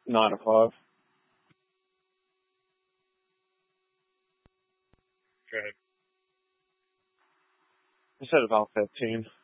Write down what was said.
Not a 5. Go ahead. I said about 15.